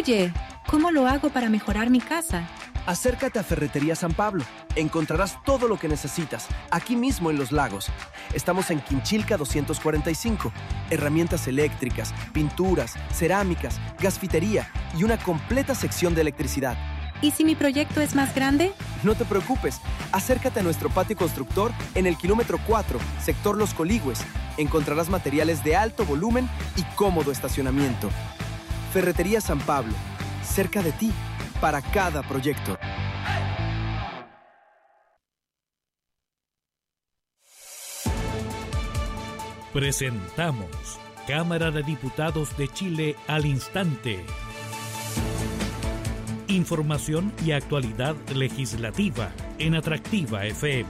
Oye, ¿cómo lo hago para mejorar mi casa? Acércate a Ferretería San Pablo. Encontrarás todo lo que necesitas, aquí mismo en Los Lagos. Estamos en Quinchilca 245. Herramientas eléctricas, pinturas, cerámicas, gasfitería y una completa sección de electricidad. ¿Y si mi proyecto es más grande? No te preocupes. Acércate a nuestro patio constructor en el kilómetro 4, sector Los Coligües. Encontrarás materiales de alto volumen y cómodo estacionamiento. Ferretería San Pablo, cerca de ti, para cada proyecto. Presentamos Cámara de Diputados de Chile al instante. Información y actualidad legislativa en Atractiva FM.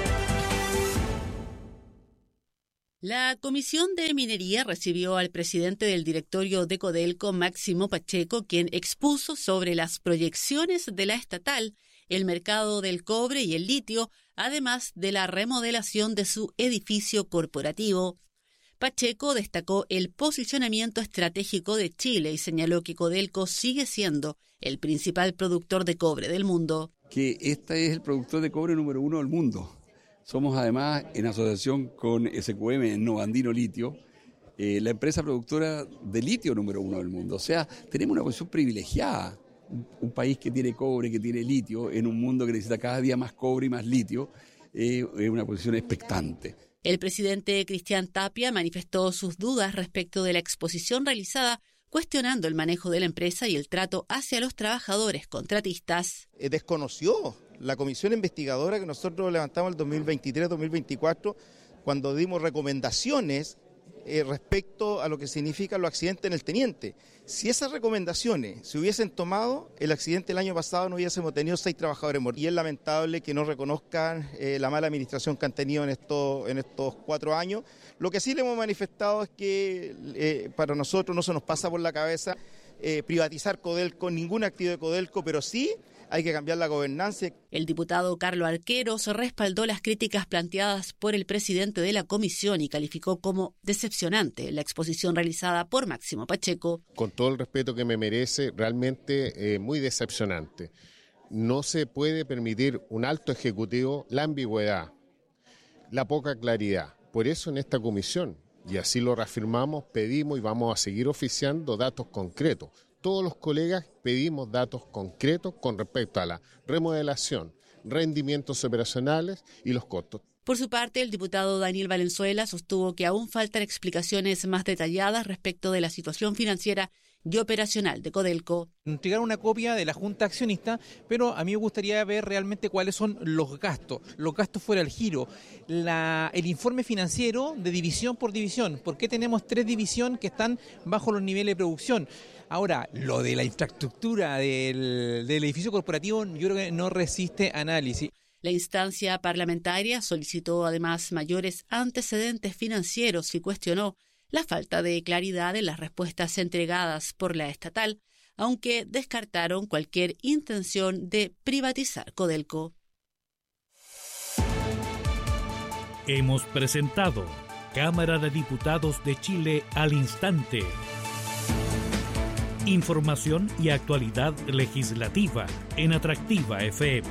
La Comisión de Minería recibió al presidente del directorio de Codelco, Máximo Pacheco, quien expuso sobre las proyecciones de la estatal, el mercado del cobre y el litio, además de la remodelación de su edificio corporativo. Pacheco destacó el posicionamiento estratégico de Chile y señaló que Codelco sigue siendo el principal productor de cobre del mundo. Que este es el productor de cobre número 1 del mundo. Somos además, en asociación con SQM, Novandino Litio, la empresa productora de litio número 1 del mundo. O sea, tenemos una posición privilegiada. Un país que tiene cobre, que tiene litio, en un mundo que necesita cada día más cobre y más litio, es una posición expectante. El presidente Cristian Tapia manifestó sus dudas respecto de la exposición realizada, cuestionando el manejo de la empresa y el trato hacia los trabajadores contratistas. Desconoció la comisión investigadora que nosotros levantamos el 2023-2024 cuando dimos recomendaciones respecto a lo que significan los accidentes en el teniente. Si esas recomendaciones se hubiesen tomado, el accidente el año pasado no hubiésemos tenido 6 trabajadores muertos. Y es lamentable que no reconozcan la mala administración que han tenido en estos 4 años. Lo que sí le hemos manifestado es que para nosotros no se nos pasa por la cabeza privatizar Codelco, ninguna actividad de Codelco, pero sí hay que cambiar la gobernanza. El diputado Carlos Arqueros respaldó las críticas planteadas por el presidente de la comisión y calificó como decepcionante la exposición realizada por Máximo Pacheco. Con todo el respeto que me merece, realmente muy decepcionante. No se puede permitir un alto ejecutivo la ambigüedad, la poca claridad. Por eso en esta comisión, y así lo reafirmamos, pedimos y vamos a seguir oficiando datos concretos. Todos los colegas pedimos datos concretos con respecto a la remodelación, rendimientos operacionales y los costos. Por su parte, el diputado Daniel Valenzuela sostuvo que aún faltan explicaciones más detalladas respecto de la situación financiera y operacional de Codelco. Entregar una copia de la Junta Accionista, pero a mí me gustaría ver realmente cuáles son los gastos fuera del giro, el informe financiero de división por división, por qué tenemos 3 divisiones que están bajo los niveles de producción. Ahora, lo de la infraestructura del edificio corporativo yo creo que no resiste análisis. La instancia parlamentaria solicitó además mayores antecedentes financieros y cuestionó la falta de claridad en las respuestas entregadas por la estatal, aunque descartaron cualquier intención de privatizar Codelco. Hemos presentado Cámara de Diputados de Chile al instante. Información y actualidad legislativa en Atractiva FM.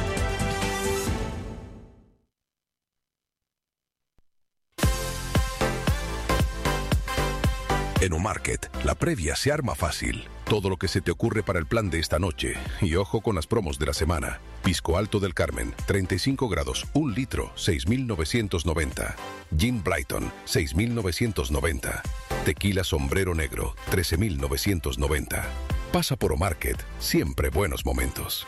En Omarket, la previa se arma fácil. Todo lo que se te ocurre para el plan de esta noche. Y ojo con las promos de la semana. Pisco Alto del Carmen, 35 grados, 1 litro, 6.990. Gin Brighton, 6.990. Tequila Sombrero Negro, 13.990. Pasa por Omarket, siempre buenos momentos.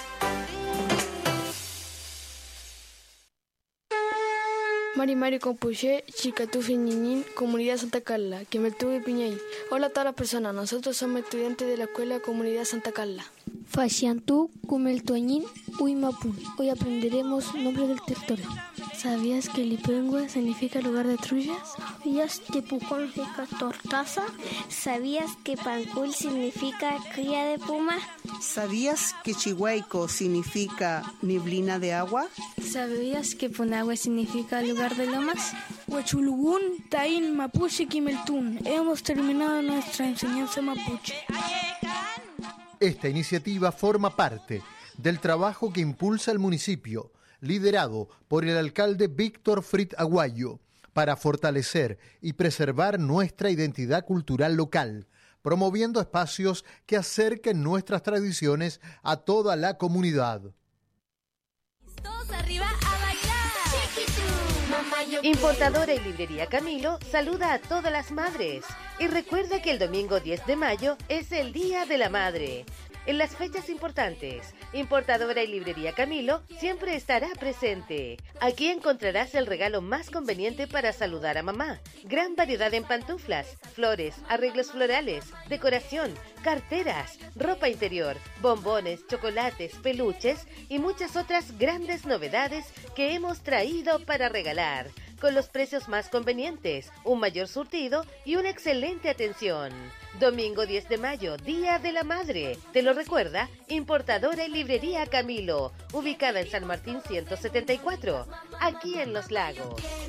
Mari Compuché, Chicatú Fiñiñín, Comunidad Santa Carla, Quimeltú y Piñay. Hola a todas las personas, nosotros somos estudiantes de la Escuela Comunidad Santa Carla. Faxiantú, Cumeltuañín, Uymapún. Hoy aprenderemos nombres del territorio. ¿Sabías que Lipengua significa lugar de trullas? ¿Sabías que Pucón significa tortaza? ¿Sabías que Pancul significa cría de puma? ¿Sabías que Chihuayco significa neblina de agua? ¿Sabías que Punahue significa lugar de lomas? Huachulugún, Taín, Mapuche, Quimeltún. Hemos terminado nuestra enseñanza mapuche. Esta iniciativa forma parte del trabajo que impulsa el municipio, liderado por el alcalde Víctor Frit Aguayo, para fortalecer y preservar nuestra identidad cultural local, promoviendo espacios que acerquen nuestras tradiciones a toda la comunidad. Todos arriba a bailar. Importadora y librería Camilo saluda a todas las madres y recuerda que el domingo 10 de mayo es el Día de la Madre. En las fechas importantes, Importadora y Librería Camilo siempre estará presente. Aquí encontrarás el regalo más conveniente para saludar a mamá. Gran variedad en pantuflas, flores, arreglos florales, decoración, carteras, ropa interior, bombones, chocolates, peluches y muchas otras grandes novedades que hemos traído para regalar. Con los precios más convenientes, un mayor surtido y una excelente atención. Domingo 10 de mayo, Día de la Madre. Te lo recuerda Importadora y Librería Camilo, ubicada en San Martín 174, aquí en Los Lagos.